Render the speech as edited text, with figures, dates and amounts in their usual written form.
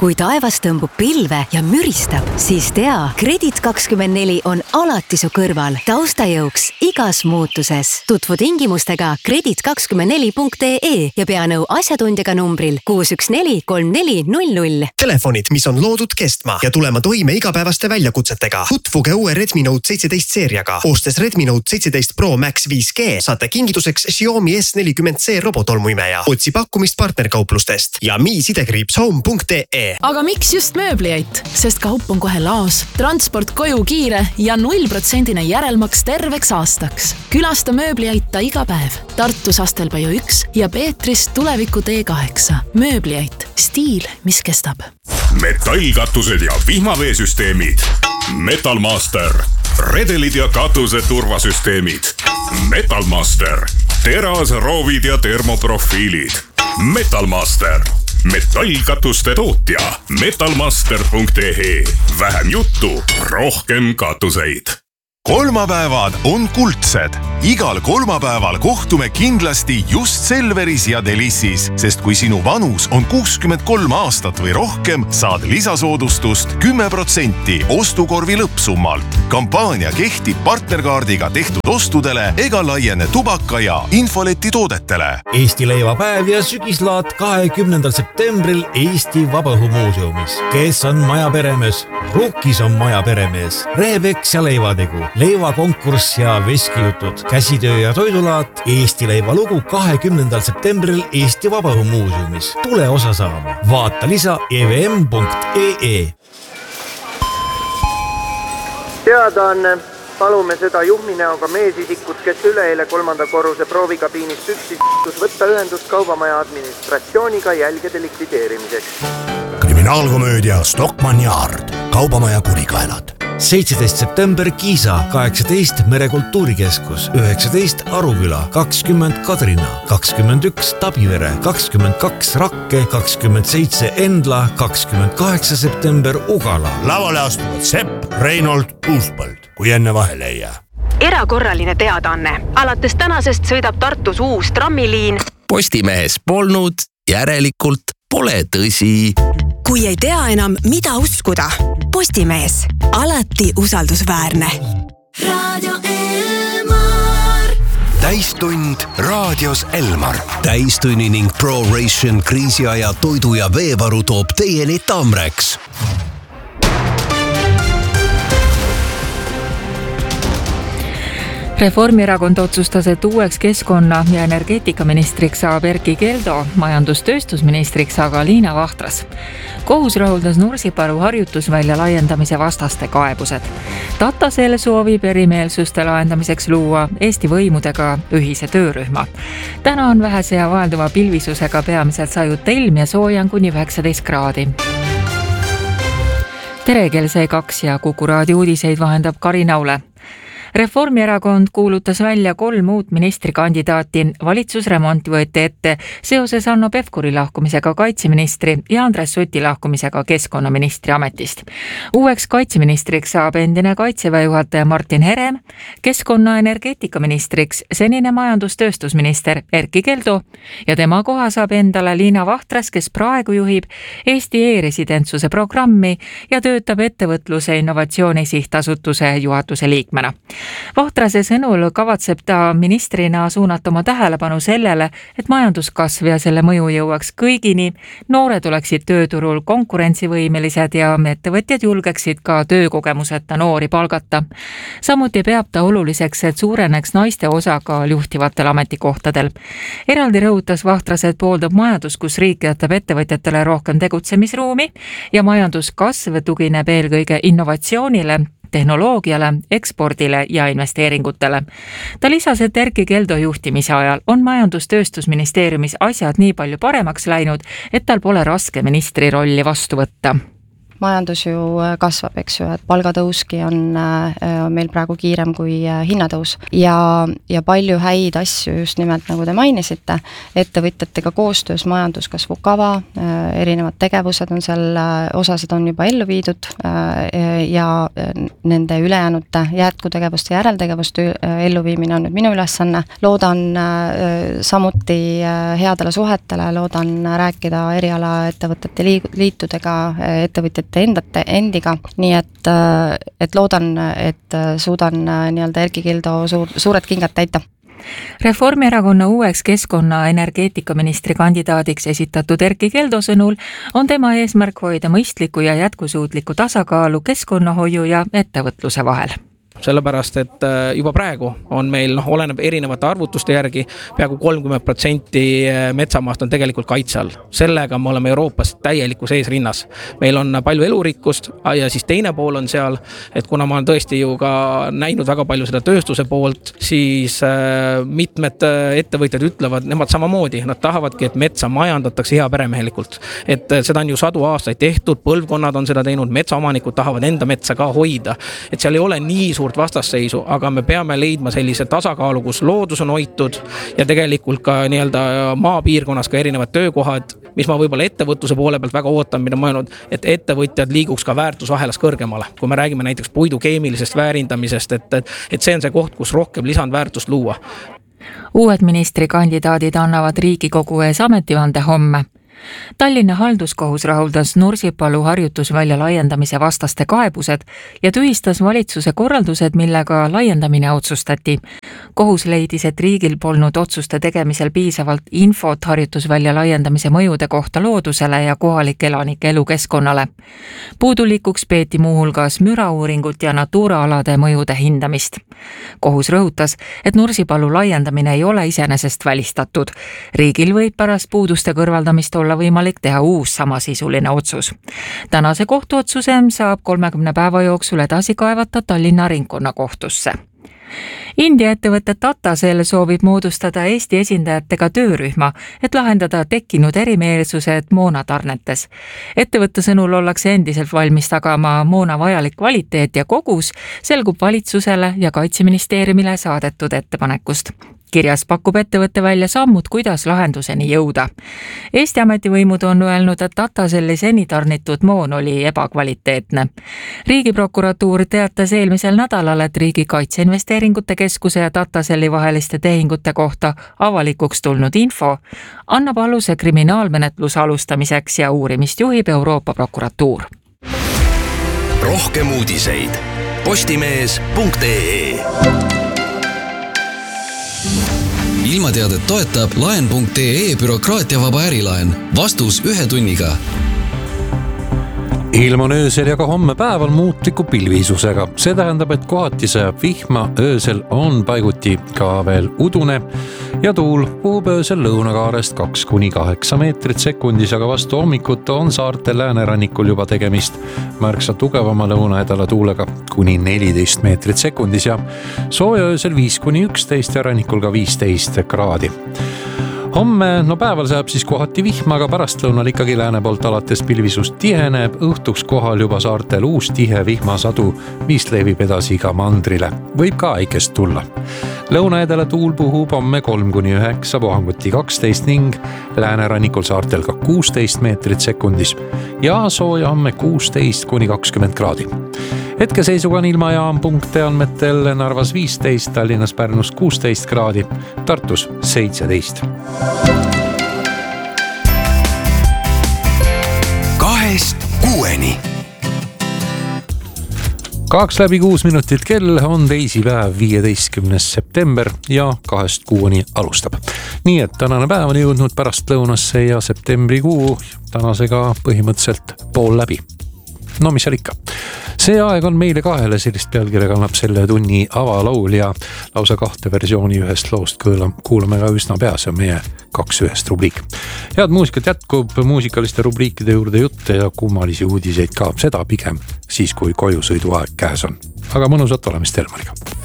Kui taevas tõmbub pilve ja müristab, siis tea, Kredit24 on alati su kõrval, taustajõuks igas muutuses. Tutvu tingimustega kredit24.ee ja pea nõu asjatundjaga numbril 6143400. Telefonid, mis on loodud kestma ja tulema toime igapäevaste väljakutsetega. Tutvuge uue Redmi Note 17 seeriaga. Ostes Redmi Note 17 Pro Max 5G saate kingituseks Xiaomi S40C robotolmuimeja. Otsi pakkumist partnerkauplustest ja mi-home.ee. Aga miks just mööbliait? Sest kaup on kohe laos, transport koju kiire ja 0% järelmaks terveks aastaks. Külasta mööbliaita iga päev. Tartus Astelpaju 1 ja Peetris tuleviku T8. Mööbliait. Stiil, mis kestab. Metallkatused ja vihmaveesüsteemid. Metalmaster. Redelid ja katuse turvasüsteemid. Metalmaster. Teras, roovid ja termoprofiilid. Metalmaster. Metallkatuste tootja. Metalmaster.ee. Vähem juttu, rohkem katuseid. Kolmapäevad on kuldsed. Igal kolmapäeval kohtume kindlasti just Selveris ja Delissis, sest kui sinu vanus on 63 aastat või rohkem, saad lisasoodustust 10% ostukorvi lõppsummalt. Kampaania kehtib partnerkaardiga tehtud ostudele ega laiene tubaka ja infoleti toodetele. Eesti leivapäev ja sügislaat 20. septembril Eesti Vabaõhumuuseumis. Kes on maja peremees? Rukkis on maja peremees. Rehepeks ja leivategu. Leivakonkurss ja veskijutud, käsitöö ja toidulaat, Eesti leivalugu 20. septembril Eesti Vabaõhumuuseumis. Tule osa saama. Vaata lisa evm.ee. Teadaanne. Palume seda juhminäoga meesisikut, kes üleeile 3. korruse proovikabiinist üksis võtta ühendust kaubamaja administratsiooniga jälgede likvideerimiseks. Kriminaalkomöödia Stockmann Yard. Kaubamaja kurikaelad. 17. september Kiisa, 18 Merekultuurikeskus, 19 Aruküla, 20 Kadrina, 21 Tabivere, 22 Rakke, 27 Endla, 28 september Ugala. Lavale astuvad Sepp, Reinold, Uuspõld, kui enne vahele ei jää. Erakorraline teadaanne. Alates tänasest sõidab Tartus uus trammiliin. Postimehes polnud, järelikult pole tõsi. Kui ei tea enam, mida uskuda. Postimees. Alati usaldusväärne. Radio Elmar. Täistund raadios Elmar. Täistunni ning ProRation kriisiaja toidu ja veevaru toob teieni Tamreks. Reformierakond otsustas, et uueks keskkonna- ja energeetikaministriks saab Erkki Keldo, majandustööstusministriks aga Liina Vahtras. Kohus rahuldas Nursipalu harjutusvälja laiendamise vastaste kaebused. Tatasel soovib erimeelsuste lahendamiseks luua Eesti võimudega ühise töörühma. Täna on vähese ja vaelduva pilvisusega peamiselt sajuta ilm ja soojan kuni 19 kraadi. Tere, kell sai 2 ja Kuku raadio uudiseid vahendab Karin Aule. Reformierakond kuulutas välja 3 uut ministrikandidaati. Valitsusremont võeti ette seoses Hanno Pevkuri lahkumisega kaitseministri ja Andres Suti lahkumisega keskkonnaministri ametist. Uueks kaitseministriks saab endine kaitseväe juhataja Martin Herem, keskkonna- energeetikaministriks senine majandustööstusminister Erkki Keldo ja tema koha saab endale Liina Vahtras, kes praegu juhib Eesti e-residentsuse programmi ja töötab ettevõtluse innovatsiooni sihtasutuse juhatuse liikmena. Vahtrase sõnul kavatseb ta ministrina suunata oma tähelepanu sellele, et majanduskasv ja selle mõju jõuaks kõigini, noored oleksid tööturul konkurentsivõimelised ja ettevõtjad julgeksid ka töökogemuseta noori palgata. Samuti peab ta oluliseks, et suureneks naiste osakaal juhtivatel ametikohtadel. Eraldi rõhutas Vahtras, et pooldab majandus, kus riik jätab ettevõtjatele rohkem tegutsemisruumi ja majanduskasv tugineb eelkõige innovatsioonile, tehnoloogiale, ekspordile ja investeeringutele. Ta lisas, et Erkki Keldo juhtimise ajal on majandustööstusministeeriumis asjad nii palju paremaks läinud, et tal pole raske ministri rolli vastu võtta. majandus ju kasvab, eks ju, et palgatõuski on meil praegu kiirem kui hinnatõus ja palju häid asju just nimelt, nagu te mainisite, ettevõtjatega koostöös majanduskasvu kava, erinevad tegevused on seal, osasid on juba ellu viidud ja nende ülejäänute jätkutegevuste järeltegevuste elluviimine on nüüd minu ülesanne. Loodan samuti headele suhetele, loodan rääkida erialaettevõtete liitudega, ettevõtjate endiga, nii et loodan, et suudan nii-öelda Erki Kildo suured kingad täita. Reformierakonna uueks keskkonna energeetikaministri kandidaadiks esitatud Erki Keldo sõnul on tema eesmärk hoida mõistliku ja jätkusuutliku tasakaalu keskkonnahoiu ja ettevõtluse vahel. Sellepärast, et juba praegu on meil, oleneb erinevate arvutuste järgi, peaaegu 30% metsamaast on tegelikult kaitse all. Sellega me oleme Euroopas täielikus eesrinnas. Meil on palju elurikkust ja siis teine pool on seal, et kuna ma olen tõesti ju ka näinud väga palju seda tööstuse poolt, siis mitmed ettevõtjad ütlevad, nemad samamoodi, nad tahavadki, et metsa majandatakse hea peremehelikult. Et seda on ju sadu aastaid tehtud, põlvkonnad on seda teinud, metsaomanikud tahavad enda metsa ka hoida. Et seal ei ole nii suurt vastasseisu, aga me peame leidma sellise tasakaalu, kus loodus on hoitud ja tegelikult ka nii-öelda maapiirkonnas ka erinevad töökohad, mis ma võib-olla ettevõtluse poole pealt väga ootan, mida ma öelnud, et ettevõtjad liiguks ka väärtusahelas kõrgemale. Kui me räägime näiteks puidu keemilisest väärindamisest, et see on see koht, kus rohkem lisandväärtust luua. Uued ministrikandidaadid annavad Riigikogu ees ametivande homme. Tallinna halduskohus rahuldas Nursipalu harjutusvälja laiendamise vastaste kaebused ja tühistas valitsuse korraldused, millega laiendamine otsustati. Kohus leidis, et riigil polnud otsuste tegemisel piisavalt infot harjutusvälja laiendamise mõjude kohta loodusele ja kohalike elanike elukeskkonnale. Puudulikuks peeti muuhulgas mürauuringut ja Natura-alade mõjude hindamist. Kohus rõhutas, et Nursipalu laiendamine ei ole iseenesest välistatud. Riigil võib pärast puuduste kõrvaldamist olla võimalik teha uus samasisuline otsus. Tänase kohtuotsuse saab 30 päeva jooksul edasi kaevata Tallinna ringkonnakohtusse. India ettevõtte Tatasel soovib moodustada Eesti esindajatega töörühma, et lahendada tekkinud erimeelsused moonatarnetes. Ettevõtte sõnul ollakse endiselt valmis tagama moona vajalik kvaliteet ja kogus, selgub valitsusele ja Kaitseministeeriumile saadetud ettepanekust. Kirjas pakub ettevõtte välja sammud, kuidas lahenduseni jõuda. Eesti ametivõimud on öelnud, et Tataselli seni tarnitud moon oli ebakvaliteetne. Riigiprokuratuur teatas eelmisel nädalal, et Riigi Kaitseinvesteeringute Keskuse ja Tataselli vaheliste tehingute kohta avalikuks tulnud info annab aluse kriminaalmenetluse alustamiseks ja uurimist juhib Euroopa prokuratuur. Rohkem uudiseid postimees.ee. Ilmateadet toetab laen.ee bürokraatiavaba ärilaen. Vastus 1 tunniga. Ilm on öösel ja ka homme päeval muutliku pilvisusega. See tähendab, et kohati sajab vihma, öösel on paiguti ka veel udune ja tuul puhub öösel lõunakaarest 2–8 meetrit sekundis, aga vastu hommikut on saarte läänerannikul juba tegemist märksa tugevama lõunaedala tuulega kuni 14 meetrit sekundis ja sooja öösel 5–11 ja rannikul ka 15 kraadi. Homme, päeval saab siis kohati vihma, aga pärastlõunal ikkagi lääne poolt alates pilvisus tiheneb, õhtuks kohal juba saartel uus tihe vihmasadu, mis levib edasi ka mandrile. Võib ka äikest tulla. Lõunaedala tuul puhub homme 3–9, puhanguti 12 ning läänerannikul saartel ka 16 meetrit sekundis ja sooja homme 16–20 kraadi. Hetkeseisuga on ilmajaam.ee andmetel Narvas 15, Tallinnas Pärnus 16 kraadi, Tartus 17. 2–6. 2:06 minutit kell on teisipäev 15. september ja 2–6 alustab. Nii et tänane päev on jõudnud pärast lõunasse ja septembrikuu tänasega põhimõtteliselt pool läbi. No mis seal ikka. See aeg on meile kahele, sellist pealkirja kannab selle tunni avalaul ja lausa 2 versiooni ühest loost kuulame ka üsna pea, see on meie 2 rubriik. Head muusikat jätkub, muusikaliste rubriikide juurde jutte ja kummalisi uudiseid ka, seda pigem siis, kui kojusõidu aeg käes on. Aga mõnusat olemist Elmariga.